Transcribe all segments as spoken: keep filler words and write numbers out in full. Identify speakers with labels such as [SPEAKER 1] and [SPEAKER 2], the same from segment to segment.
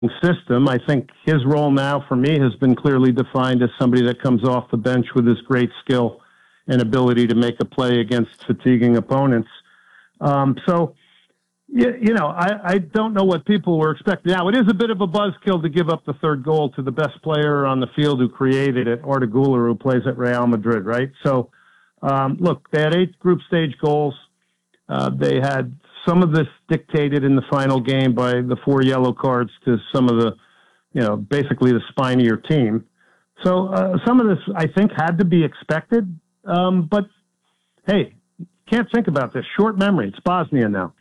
[SPEAKER 1] system. I think his role now for me has been clearly defined as somebody that comes off the bench with his great skill and ability to make a play against fatiguing opponents. Um, so, you, you know, I, I don't know what people were expecting. Now, it is a bit of a buzzkill to give up the third goal to the best player on the field who created it, Arda Güler, who plays at Real Madrid, right? So, um, look, they had eight group stage goals. Uh, they had some of this dictated in the final game by the four yellow cards to some of the, you know, basically the spinier team. So uh, some of this, I think, had to be expected. Um, but, hey, can't think about this. Short memory. It's Bosnia now.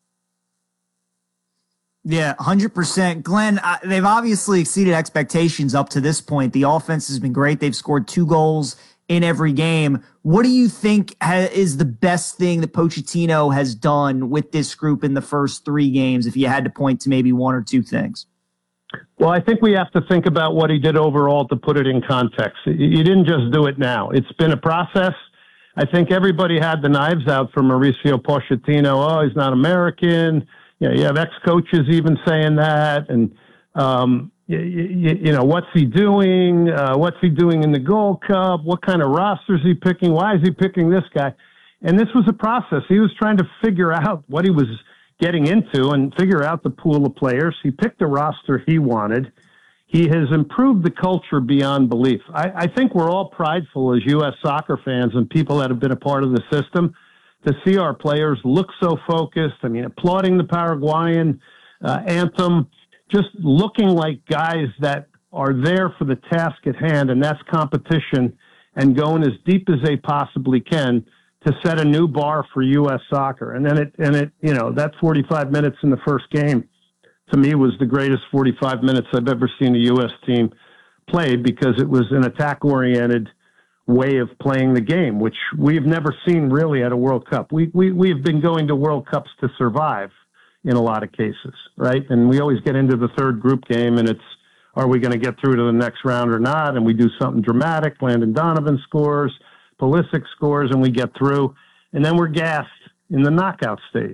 [SPEAKER 2] Yeah, one hundred percent. Glenn, uh, they've obviously exceeded expectations up to this point. The offense has been great. They've scored two goals in every game. What do you think ha- is the best thing that Pochettino has done with this group in the first three games, if you had to point to maybe one or two things?
[SPEAKER 1] Well, I think we have to think about what he did overall to put it in context. He didn't just do it now. It's been a process. I think everybody had the knives out for Mauricio Pochettino. Oh, he's not American. You know, you have ex-coaches even saying that. And, um, you, you, you know, what's he doing? Uh, what's he doing in the Gold Cup? What kind of roster is he picking? Why is he picking this guy? And this was a process. He was trying to figure out what he was getting into and figure out the pool of players. He picked the roster he wanted. He has improved the culture beyond belief. I, I think we're all prideful as U S soccer fans and people that have been a part of the system to see our players look so focused. I mean, applauding the Paraguayan uh, anthem, just looking like guys that are there for the task at hand, and that's competition, and going as deep as they possibly can to set a new bar for U S soccer. And then it, and it, you know, that forty-five minutes in the first game to me was the greatest forty-five minutes I've ever seen a U S team play, because it was an attack oriented way of playing the game, which we've never seen really at a World Cup. We, we, we've been going to World Cups to survive in a lot of cases, right? And we always get into the third group game and it's, are we going to get through to the next round or not? And we do something dramatic. Landon Donovan scores, Pulisic scores, and we get through, and then we're gassed in the knockout stage.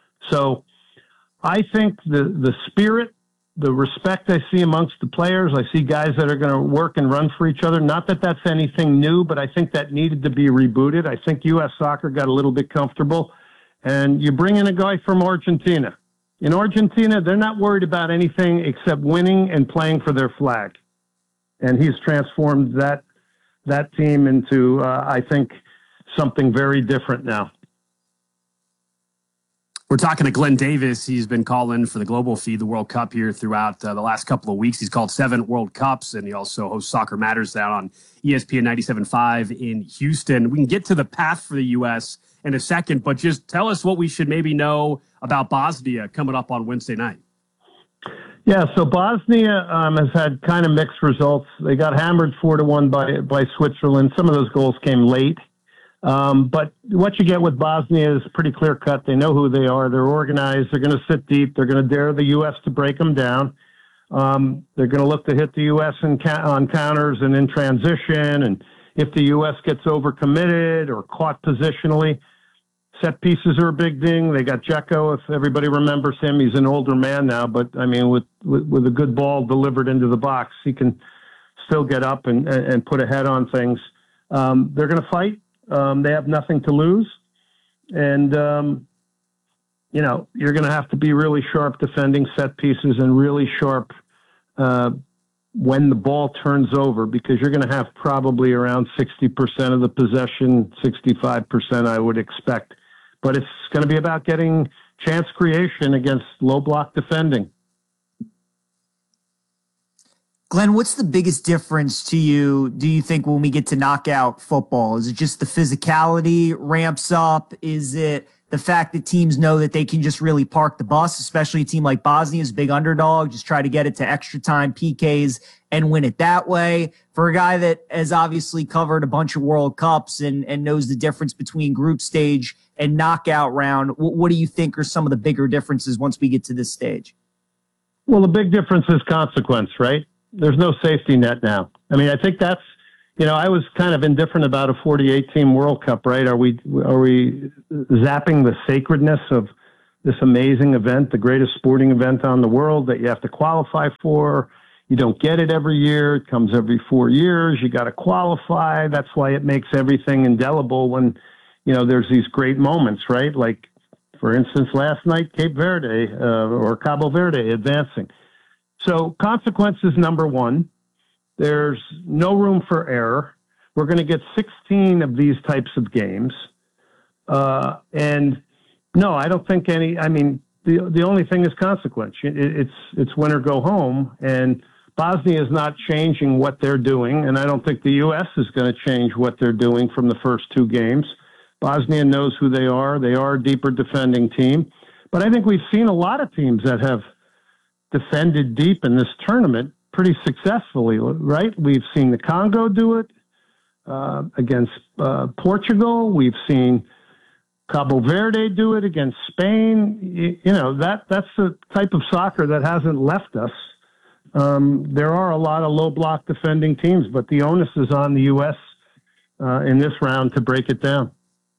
[SPEAKER 1] So I think the, the spirit, the respect I see amongst the players, I see guys that are going to work and run for each other. Not that that's anything new, but I think that needed to be rebooted. I think U S soccer got a little bit comfortable, and you bring in a guy from Argentina. In Argentina, they're not worried about anything except winning and playing for their flag. And he's transformed that that team into, uh, I think, something very different now.
[SPEAKER 3] We're talking to Glenn Davis. He's been calling for the Global Feed, the World Cup, here throughout uh, the last couple of weeks. He's called seven World Cups, and he also hosts Soccer Matters down on E S P N ninety-seven point five in Houston. We can get to the path for the U S in a second, but just tell us what we should maybe know about Bosnia coming up on Wednesday night.
[SPEAKER 1] Yeah, so Bosnia um, has had kind of mixed results. They got hammered four to one by by Switzerland. Some of those goals came late, um, but what you get with Bosnia is pretty clear cut. They know who they are. They're organized. They're going to sit deep. They're going to dare the U S to break them down. Um, they're going to look to hit the U S in ca- on counters and in transition. And if the U S gets overcommitted or caught positionally, set pieces are a big thing. They got Dzeko, if everybody remembers him. He's an older man now, but, I mean, with, with, with a good ball delivered into the box, he can still get up and, and put a head on things. Um, they're going to fight. Um, they have nothing to lose. And, um, you know, you're going to have to be really sharp defending set pieces and really sharp uh, when the ball turns over, because you're going to have probably around sixty percent of the possession, sixty-five percent I would expect. But it's going to be about getting chance creation against low block defending.
[SPEAKER 2] Glenn, what's the biggest difference to you, do you think, when we get to knockout football? Is it just the physicality ramps up? Is it the fact that teams know that they can just really park the bus, especially a team like Bosnia's big underdog, just try to get it to extra time P Ks and win it that way? For a guy that has obviously covered a bunch of World Cups and, and knows the difference between group stage and knockout round, what, what do you think are some of the bigger differences once we get to this stage?
[SPEAKER 1] Well, the big difference is consequence, right? There's no safety net now. I mean, I think that's, you know, I was kind of indifferent about a forty-eight team World Cup, right? Are we, are we zapping the sacredness of this amazing event, the greatest sporting event on the world that you have to qualify for. You don't get it every year. It comes every four years. You got to qualify. That's why it makes everything indelible when, you know, there's these great moments, right? Like, for instance, last night, Cape Verde uh, or Cabo Verde advancing. So consequences number one, there's no room for error. We're going to get sixteen of these types of games. Uh, and no, I don't think any, I mean, the, the only thing is consequence. It, it's, it's win or go home. And Bosnia is not changing what they're doing. And I don't think the U S is going to change what they're doing from the first two games. Bosnia knows who they are. They are a deeper defending team. But I think we've seen a lot of teams that have defended deep in this tournament pretty successfully, right? We've seen the Congo do it uh, against uh, Portugal. We've seen Cabo Verde do it against Spain. You, you know, that that's the type of soccer that hasn't left us. Um, there are a lot of low block defending teams, but the onus is on the U S uh, in this round to break it down.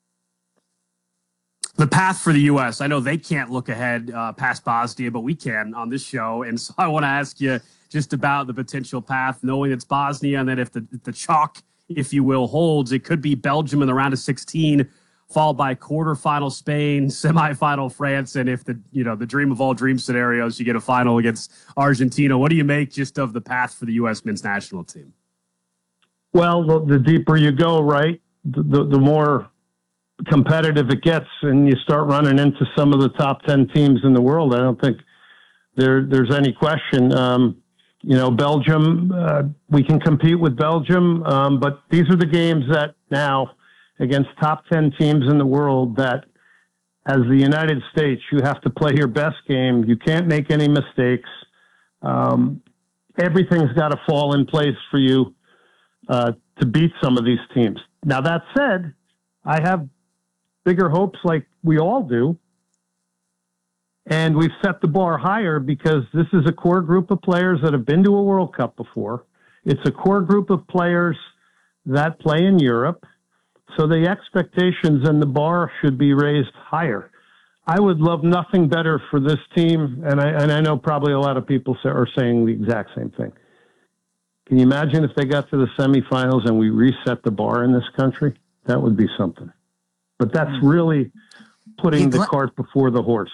[SPEAKER 3] The path for the U S, I know they can't look ahead uh, past Bosnia, but we can on this show. And so I want to ask you just about the potential path, knowing it's Bosnia, and that if the, if the chalk, if you will, holds, it could be Belgium in the round of sixteen, followed by quarterfinal Spain, semifinal France, and if the you know the dream of all dream scenarios, you get a final against Argentina. What do you make just of the path for the U S men's national team?
[SPEAKER 1] Well, the, the deeper you go, right, the, the, the more competitive it gets, and you start running into some of the top ten teams in the world. I don't think there there's any question. Um, you know, Belgium, uh, we can compete with Belgium, um, but these are the games that now against top ten teams in the world that, as the United States, you have to play your best game. You can't make any mistakes. Um, everything's got to fall in place for you uh, to beat some of these teams. Now, that said, I have bigger hopes like we all do. And we've set the bar higher because this is a core group of players that have been to a World Cup before. It's a core group of players that play in Europe. So the expectations and the bar should be raised higher. I would love nothing better for this team. And I, and I know probably a lot of people say, are saying the exact same thing. Can you imagine if they got to the semifinals and we reset the bar in this country? That would be something. But that's really putting
[SPEAKER 2] yeah,
[SPEAKER 1] the
[SPEAKER 2] Glenn,
[SPEAKER 1] cart before the horse.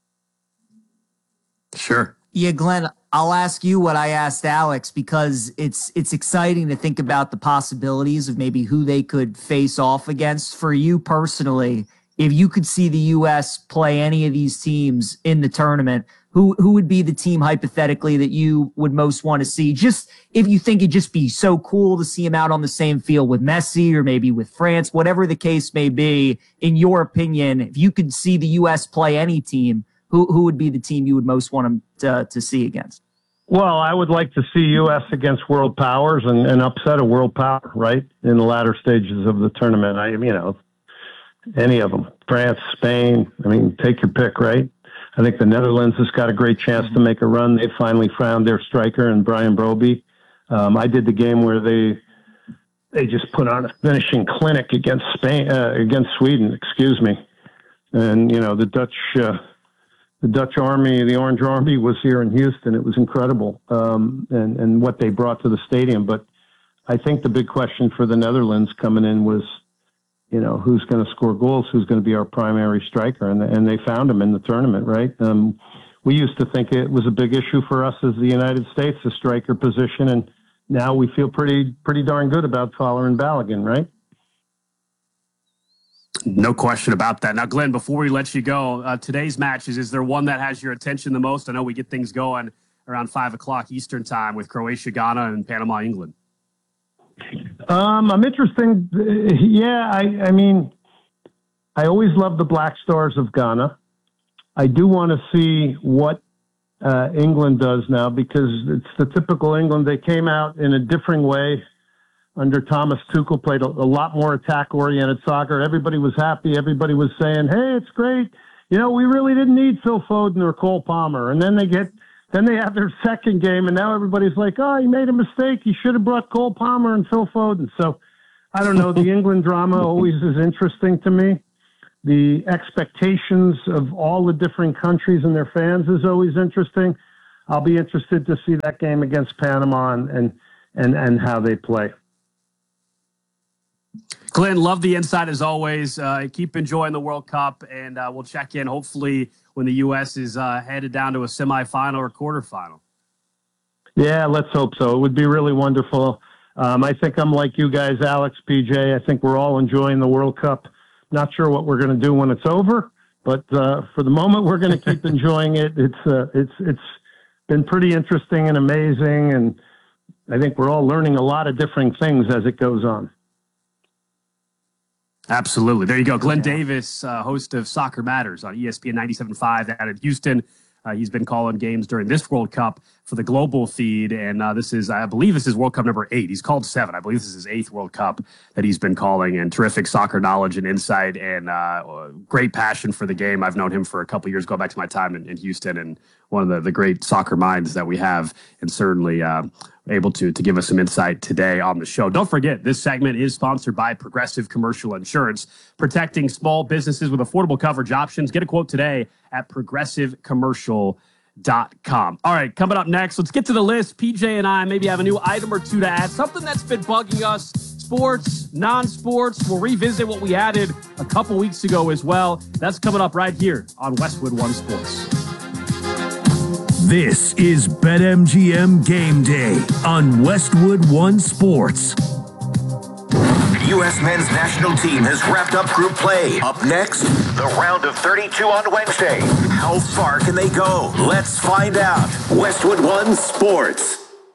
[SPEAKER 3] Sure.
[SPEAKER 2] Yeah, Glenn, I'll ask you what I asked Alex because it's it's exciting to think about the possibilities of maybe who they could face off against. For you personally, if you could see the U S play any of these teams in the tournament, who who would be the team hypothetically that you would most want to see? Just if you think it'd just be so cool to see him out on the same field with Messi or maybe with France, whatever the case may be, in your opinion, if you could see the U S play any team, who who would be the team you would most want him to, to see against?
[SPEAKER 1] Well, I would like to see U S against world powers and, and upset a world power, right, in the latter stages of the tournament. I, you know, any of them, France, Spain, I mean, take your pick, right? I think the Netherlands has got a great chance to make a run. They finally found their striker in Brian Broby. Um, I did the game where they they just put on a finishing clinic against Spain, uh, against Sweden, excuse me. And you know the Dutch, uh, the Dutch Army, the Orange Army was here in Houston. It was incredible, um, and and what they brought to the stadium. But I think the big question for the Netherlands coming in was, you know, who's going to score goals, who's going to be our primary striker. And, and they found him in the tournament, right? Um, we used to think it was a big issue for us as the United States, the striker position. And now we feel pretty, pretty darn good about Fowler and Balogun, right?
[SPEAKER 3] No question about that. Now, Glenn, before we let you go, uh, today's matches, is there one that has your attention the most? I know we get things going around five o'clock Eastern time with Croatia, Ghana, and Panama, England.
[SPEAKER 1] Um, I'm interested. Yeah, I, I mean, I always love the Black Stars of Ghana. I do want to see what uh, England does now because it's the typical England. They came out in a different way under Thomas Tuchel, played a, a lot more attack-oriented soccer. Everybody was happy. Everybody was saying, hey, it's great. You know, we really didn't need Phil Foden or Cole Palmer. And then they get Then they have their second game, and now everybody's like, oh, he made a mistake. He should have brought Cole Palmer and Phil Foden. So, I don't know. The England drama always is interesting to me. the expectations of all the different countries and their fans is always interesting. I'll be interested to see that game against Panama and and and, and how they play.
[SPEAKER 3] Glenn, love the insight as always. Uh, keep enjoying the World Cup, and uh, we'll check in hopefully when the U S is uh, headed down to a semifinal or quarterfinal.
[SPEAKER 1] Yeah, let's hope so. It would be really wonderful. Um, I think I'm like you guys, Alex, P J. I think we're all enjoying the World Cup. Not sure what we're going to do when it's over, but uh, for the moment, we're going to keep enjoying it. It's uh, it's it's been pretty interesting and amazing, and I think we're all learning a lot of different things as it goes on.
[SPEAKER 3] Absolutely. There you go. Glenn Davis, uh, host of Soccer Matters on E S P N ninety-seven point five out of Houston. Uh, he's been calling games during this World Cup for the global feed, and uh, this is, I believe this is World Cup number eight. He's called seven. I believe this is his eighth World Cup that he's been calling, and terrific soccer knowledge and insight, and uh, great passion for the game. I've known him for a couple of years, going back to my time in, in Houston, and one of the, the great soccer minds that we have, and certainly uh, able to, to give us some insight today on the show. Don't forget, this segment is sponsored by Progressive Commercial Insurance, protecting small businesses with affordable coverage options. Get a quote today at progressive commercial dot com. All right, coming up next, let's get to the list. P J and I maybe have a new item or two to add, something that's been bugging us, sports, non-sports. We'll revisit what we added a couple weeks ago as well. That's coming up right here on Westwood One Sports.
[SPEAKER 4] This is BetMGM Game Day on Westwood One Sports.
[SPEAKER 5] The U S men's national team has wrapped up group play. Up next, the round of thirty-two on Wednesday. How far can they go? Let's find out. Westwood One Sports.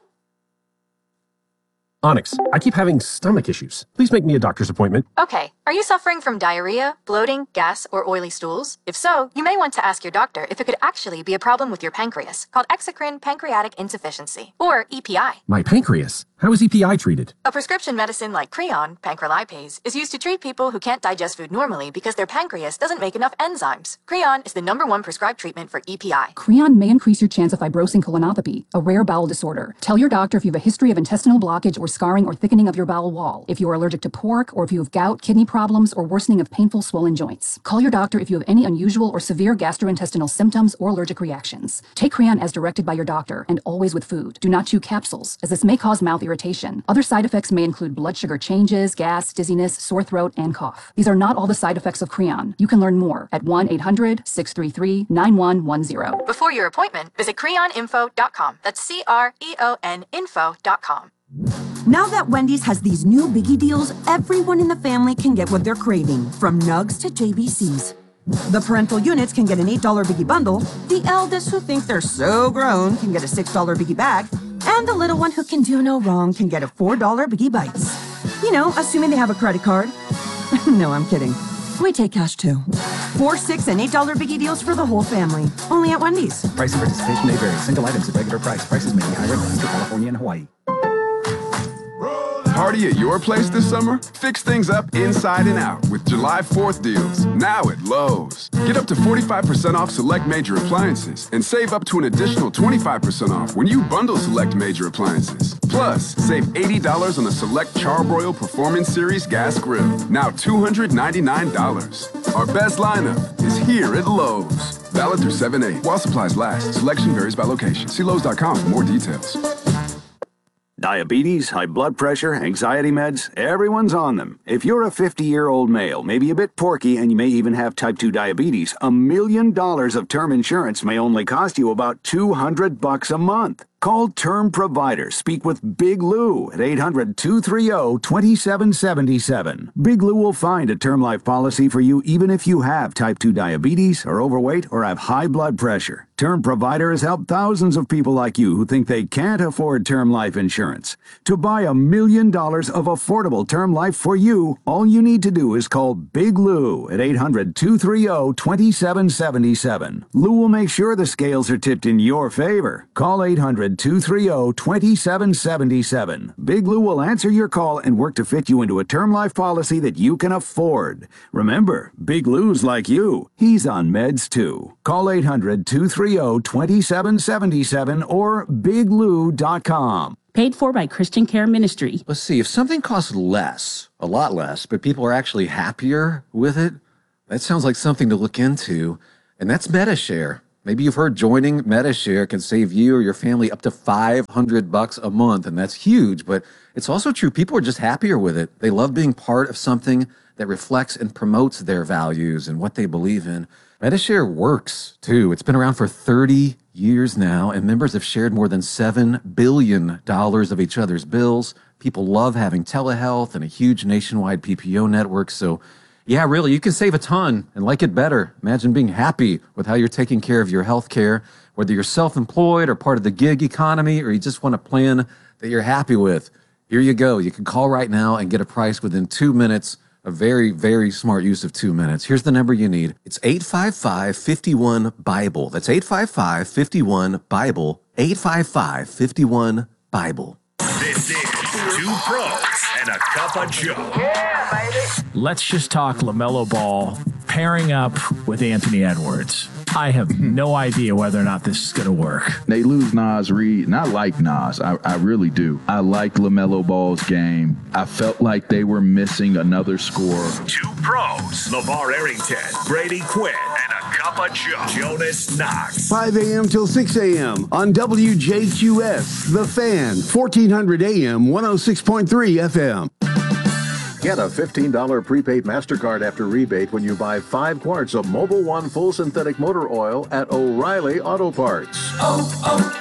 [SPEAKER 6] Onyx, I keep having stomach issues. Please make me a doctor's appointment.
[SPEAKER 7] Okay, are you suffering from diarrhea, bloating, gas, or oily stools? If so, you may want to ask your doctor if it could actually be a problem with your pancreas, called exocrine pancreatic insufficiency, or E P I.
[SPEAKER 6] My pancreas? How is E P I treated?
[SPEAKER 7] A prescription medicine like Creon, pancrelipase, is used to treat people who can't digest food normally because their pancreas doesn't make enough enzymes. Creon is the number one prescribed treatment for E P I.
[SPEAKER 8] Creon may increase your chance of fibrosing colonopathy, a rare bowel disorder. Tell your doctor if you have a history of intestinal blockage or scarring or thickening of your bowel wall, if you are allergic to pork, or if you have gout, kidney problems, or worsening of painful swollen joints. Call your doctor if you have any unusual or severe gastrointestinal symptoms or allergic reactions. Take Creon as directed by your doctor, and always with food. Do not chew capsules, as this may cause mouth irritation. Other side effects may include blood sugar changes, gas, dizziness, sore throat, and cough. These are not all the side effects of Creon. You can learn more at one eight hundred, six three three, nine one one zero.
[SPEAKER 7] Before your appointment, visit creon info dot com. That's C R E O N info dot com.
[SPEAKER 9] Now that Wendy's has these new biggie deals, everyone in the family can get what they're craving, from nugs to J B Cs. The parental units can get an eight dollar biggie bundle, the eldest who think they're so grown can get a six dollar biggie bag, and the little one who can do no wrong can get a four dollar biggie bites. You know, assuming they have a credit card. No, I'm kidding. We take cash too. Four, six, and eight dollar biggie deals for the whole family. Only at Wendy's.
[SPEAKER 10] Price and participation may vary. Single items at regular price. Prices may be higher in Alaska, California, and Hawaii.
[SPEAKER 11] Party at your place this summer? Fix things up inside and out with July fourth deals, now at Lowe's. Get up to forty-five percent off select major appliances and save up to an additional twenty-five percent off when you bundle select major appliances. Plus, save eighty dollars on the select Charbroil Performance Series gas grill, now two hundred ninety-nine dollars. Our best lineup is here at Lowe's. Valid through seven eight while supplies last. Selection varies by location. See Lowe's dot com for more details.
[SPEAKER 12] Diabetes, high blood pressure, anxiety meds, everyone's on them. If you're a fifty-year-old male, maybe a bit porky, and you may even have type two diabetes, a million dollars of term insurance may only cost you about two hundred bucks a month. Call Term Provider. Speak with Big Lou at eight hundred, two three zero, two seven seven seven. Big Lou will find a term life policy for you even if you have type two diabetes, are overweight, or have high blood pressure. Term Provider has helped thousands of people like you who think they can't afford term life insurance. To buy a million dollars of affordable term life for you, all you need to do is call Big Lou at eight hundred, two three zero, two seven seven seven. Lou will make sure the scales are tipped in your favor. Call eight hundred, two three zero, two seven seven seven. Big Lou will answer your call and work to fit you into a term life policy that you can afford. Remember, Big Lou's like you. He's on meds too. Call eight hundred, two three zero, two seven seven seven or big lou dot com.
[SPEAKER 13] Paid for by Christian Care Ministry.
[SPEAKER 14] Let's see, if something costs less, a lot less, but people are actually happier with it, That sounds like something to look into, and that's MetaShare. Maybe you've heard joining MetaShare can save you or your family up to five hundred bucks a month, and that's huge, but it's also true. People are just happier with it. They love being part of something that reflects and promotes their values and what they believe in. MetaShare works, too. It's been around for thirty years now, and members have shared more than seven billion dollars of each other's bills. People love having telehealth and a huge nationwide P P O network, so yeah, really, you can save a ton and like it better. Imagine being happy with how you're taking care of your health care, whether you're self-employed or part of the gig economy, or you just want a plan that you're happy with. Here you go. You can call right now and get a price within two minutes. A very, very smart use of two minutes. Here's the number you need. It's eight five five, five one, BIBLE. That's eight five five, five one, BIBLE. eight five five, five one, BIBLE.
[SPEAKER 4] This is Two Pros and a Cup of Joe.
[SPEAKER 15] Yeah, baby. Let's just talk LaMelo Ball pairing up with Anthony Edwards. I have no idea whether or not this is going to work.
[SPEAKER 16] They lose Nas Reed, and I like Nas. I, I really do. I like LaMelo Ball's game. I felt like they were missing another scorer.
[SPEAKER 4] Two Pros, LeVar Arrington, Brady Quinn, and a Cup of Joe, Jonas Knox.
[SPEAKER 17] five a.m. till six a.m. on W J Q S, The Fan, fourteen hundred A M, one oh six point three F M.
[SPEAKER 18] Get a fifteen dollars prepaid MasterCard after rebate when you buy five quarts of Mobil One Full Synthetic Motor Oil at O'Reilly Auto Parts.
[SPEAKER 19] Oh,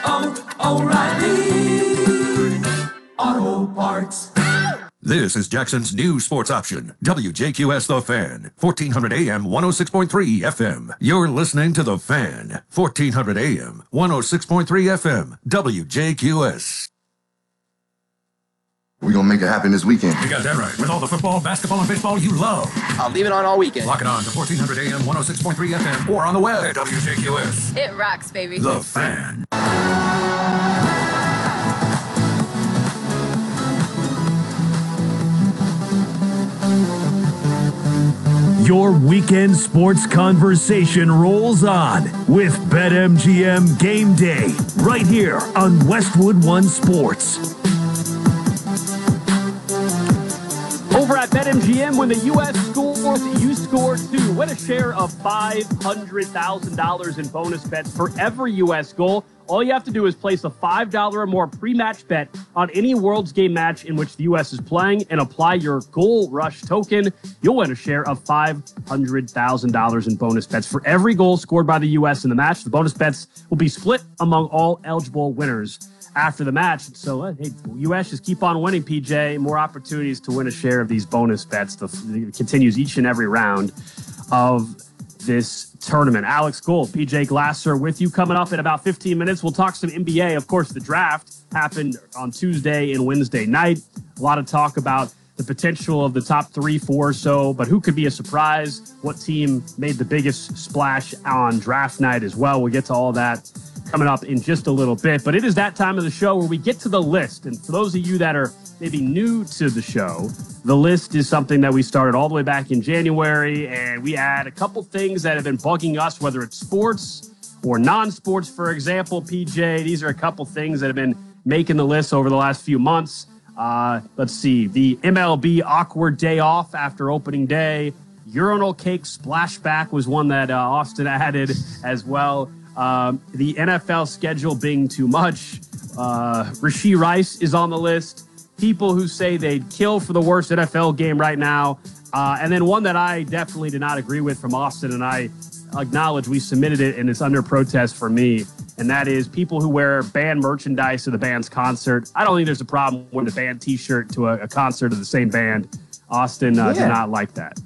[SPEAKER 19] oh, oh, O'Reilly Auto Parts.
[SPEAKER 20] This is Jackson's new sports option, W J Q S The Fan, fourteen hundred A M, one oh six point three F M. You're listening to The Fan, fourteen hundred A M, one oh six point three F M, W J Q S.
[SPEAKER 21] We're going to make it happen this weekend.
[SPEAKER 20] You got that right. With all the football, basketball, and baseball you love.
[SPEAKER 22] I'll leave it on all weekend.
[SPEAKER 20] Lock it on to fourteen hundred A M, one oh six point three F M, or on the web at W J Q S.
[SPEAKER 23] It rocks, baby.
[SPEAKER 20] The Fan.
[SPEAKER 4] Your weekend sports conversation rolls on with BetMGM Game Day right here on Westwood One Sports.
[SPEAKER 3] Over at BetMGM, when the U S scores, you score too. Win a share of five hundred thousand dollars in bonus bets for every U S goal. All you have to do is place a five dollars or more pre-match bet on any World's Game match in which the U S is playing and apply your Goal Rush token. You'll win a share of five hundred thousand dollars in bonus bets for every goal scored by the U S in the match. The bonus bets will be split among all eligible winners after the match. So, uh, hey, U S just keep on winning, P J. More opportunities to win a share of these bonus bets. The, it continues each and every round of this tournament. Alex Gold, P J Glasser with you coming up in about fifteen minutes. We'll talk some N B A. Of course, the draft happened on Tuesday and Wednesday night. A lot of talk about the potential of the top three, four or so, but who could be a surprise? What team made the biggest splash on draft night as well? We'll get to all that coming up in just a little bit, but it is that time of the show where we get to the list. And for those of you that are maybe new to the show, the list is something that we started all the way back in January, and we add a couple things that have been bugging us, whether it's sports or non-sports. For example, P J, these are a couple things that have been making the list over the last few months. Uh, let's see, the M L B awkward day off after opening day. Urinal cake splashback was one that uh, Austin added as well. Um, the N F L schedule being too much. Uh, Rashee Rice is on the list. People who say they'd kill for the worst N F L game right now. Uh, and then one that I definitely did not agree with from Austin, and I acknowledge we submitted it and it's under protest for me. And that is people who wear band merchandise to the band's concert. I don't think there's a problem wearing a band t-shirt to a, a concert of the same band. Austin uh,
[SPEAKER 2] Yeah.
[SPEAKER 3] did not like that.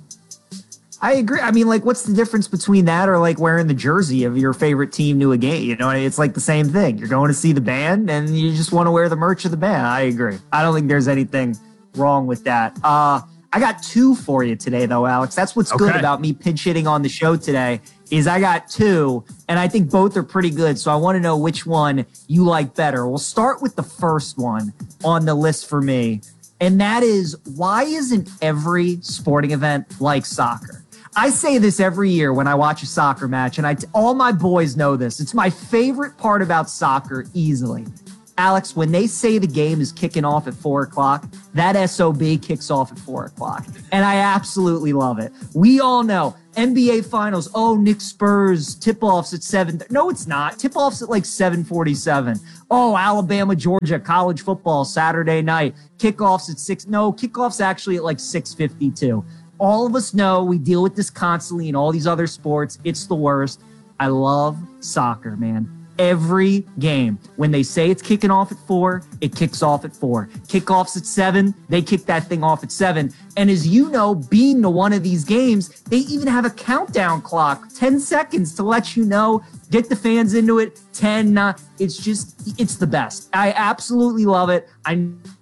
[SPEAKER 2] I agree. I mean, like, what's the difference between that or like wearing the jersey of your favorite team to a game? You know, it's like the same thing. You're going to see the band and you just want to wear the merch of the band. I agree. I don't think there's anything wrong with that. Uh, I got two for you today, though, Alex. That's what's good
[SPEAKER 3] Okay.
[SPEAKER 2] about me pinch hitting on the show today is I got two, and I think both are pretty good. So I want to know which one you like better. We'll start with the first one on the list for me, and that is, why isn't every sporting event like soccer? I say this every year when I watch a soccer match, and I t- all my boys know this. It's my favorite part about soccer, easily. Alex, when they say the game is kicking off at four o'clock, that S O B kicks off at four o'clock. And I absolutely love it. We all know N B A Finals. Oh, Knicks Spurs tip-offs at seven. No, it's not. Tip-offs at like seven forty-seven. Oh, Alabama, Georgia, college football, Saturday night. Kickoffs at six. No, kickoffs actually at like six fifty-two. All of us know we deal with this constantly in all these other sports. It's the worst. I love soccer, man. Every game, when they say it's kicking off at four, it kicks off at four. Kickoffs at seven, they kick that thing off at seven. And as you know, being to one of these games, they even have a countdown clock, ten seconds to let you know, get the fans into it, ten, nine. It's just, it's the best. I absolutely love it. I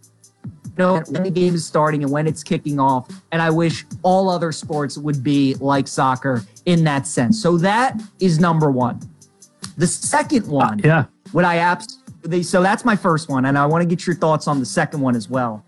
[SPEAKER 2] know when the game is starting and when it's kicking off, and I wish all other sports would be like soccer in that sense. So that is number one. The second one,
[SPEAKER 3] uh, yeah.
[SPEAKER 2] what I abs- they, so that's my first one, and I want to get your thoughts on the second one as well.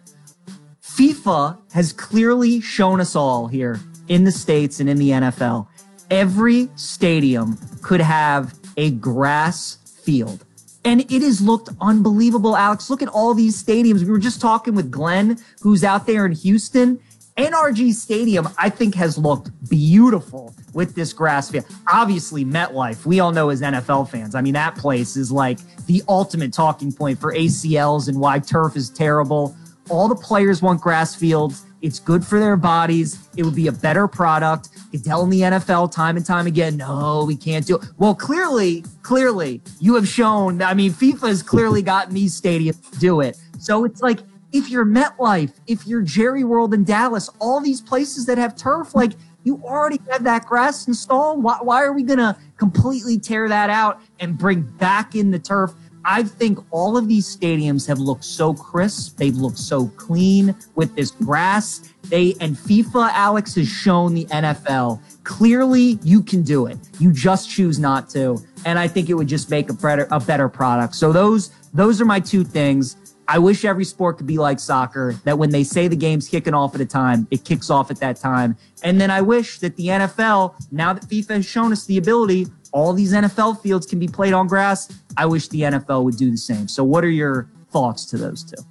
[SPEAKER 2] FIFA has clearly shown us all here in the States and in the N F L, every stadium could have a grass field. And it has looked unbelievable, Alex. Look at all these stadiums. We were just talking with Glenn, who's out there in Houston. N R G Stadium, I think, has looked beautiful with this grass field. Obviously, MetLife, we all know as N F L fans. I mean, that place is like the ultimate talking point for A C Ls and why turf is terrible. All the players want grass fields. It's good for their bodies. It would be a better product. You tell in the N F L time and time again, no, we can't do it. Well, clearly, clearly, you have shown, I mean, FIFA has clearly gotten these stadiums to do it. So it's like, if you're MetLife, if you're Jerry World in Dallas, all these places that have turf, like you already have that grass installed. Why, why are we going to completely tear that out and bring back in the turf? I think all of these stadiums have looked so crisp. They've looked so clean with this grass. They and FIFA, Alex, has shown the N F L clearly you can do it. You just choose not to. And I think it would just make a better, a better product. So those, those are my two things. I wish every sport could be like soccer, that when they say the game's kicking off at a time, it kicks off at that time. And then I wish that the N F L, now that FIFA has shown us the ability, all these N F L fields can be played on grass. I wish the N F L would do the same. So what are your thoughts to those two?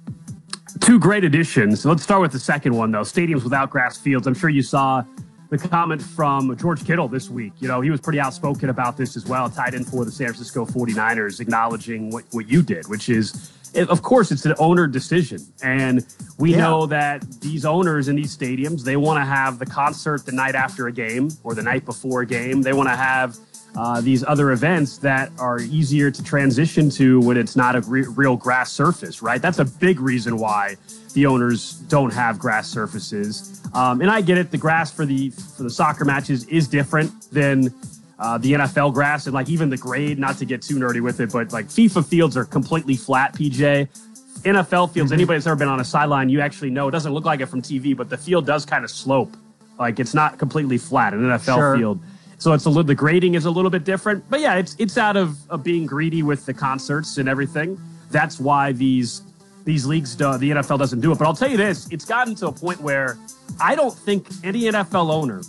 [SPEAKER 3] Two great additions. Let's start with the second one, though. Stadiums without grass fields. I'm sure you saw the comment from George Kittle this week. You know, he was pretty outspoken about this as well, tied in for the San Francisco forty-niners, acknowledging what, what you did, which is, of course, it's an owner decision. And we yeah. know that these owners in these stadiums, they want to have the concert the night after a game or the night before a game. They want to have uh, these other events that are easier to transition to when it's not a re- real grass surface, right? That's a big reason why the owners don't have grass surfaces. Um, and I get it. The grass for the for the soccer matches is different than Uh, the N F L grass, and like even the grade, not to get too nerdy with it, but like FIFA fields are completely flat, P J. N F L fields, mm-hmm. anybody that's ever been on a sideline, you actually know it doesn't look like it from T V, but the field does kind of slope. Like it's not completely flat, an N F L
[SPEAKER 2] sure. field.
[SPEAKER 3] So it's a little, the grading is a little bit different. But yeah, it's it's out of, of being greedy with the concerts and everything. That's why these these leagues, do, the N F L doesn't do it. But I'll tell you this, it's gotten to a point where I don't think any N F L owner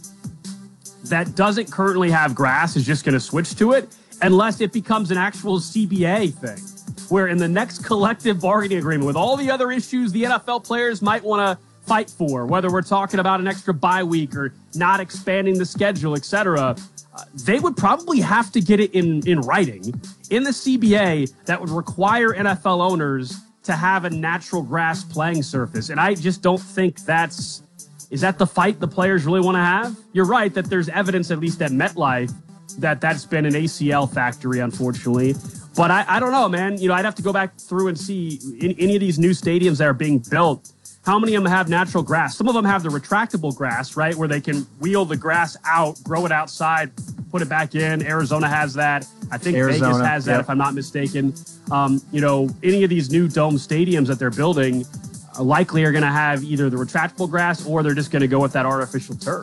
[SPEAKER 3] that doesn't currently have grass is just going to switch to it unless it becomes an actual C B A thing, where in the next collective bargaining agreement with all the other issues the N F L players might want to fight for, whether we're talking about an extra bye week or not expanding the schedule, et cetera, uh, they would probably have to get it in, in writing in the C B A that would require N F L owners to have a natural grass playing surface. And I just don't think that's, is that the fight the players really want to have? You're right that there's evidence, at least at MetLife, that that's been an A C L factory, unfortunately. But I, I don't know, man. You know, I'd have to go back through and see in any of these new stadiums that are being built, how many of them have natural grass? Some of them have the retractable grass, right, where they can wheel the grass out, grow it outside, put it back in. Arizona has that. I think
[SPEAKER 2] Arizona,
[SPEAKER 3] Vegas has that,
[SPEAKER 2] yep.
[SPEAKER 3] if I'm not mistaken. Um, you know, any of these new dome stadiums that they're building likely are going to have either the retractable grass or they're just going to go with that artificial turf.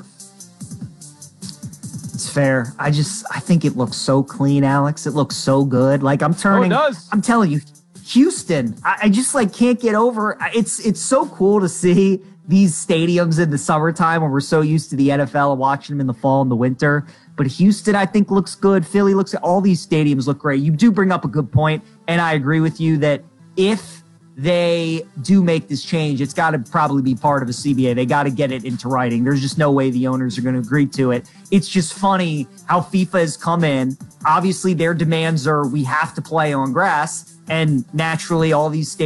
[SPEAKER 2] It's fair. I just, I think it looks so clean, Alex. It looks so good. Like I'm turning,
[SPEAKER 3] oh, it does.
[SPEAKER 2] I'm telling you, Houston, I, I just like can't get over. It's, it's so cool to see these stadiums in the summertime when we're so used to the N F L and watching them in the fall and the winter. But Houston, I think, looks good. Philly looks, all these stadiums look great. You do bring up a good point, and I agree with you that if they do make this change, it's got to probably be part of a C B A. They got to get it into writing. There's just no way the owners are going to agree to it. It's just funny how FIFA has come in. Obviously, their demands are we have to play on grass, and naturally all these states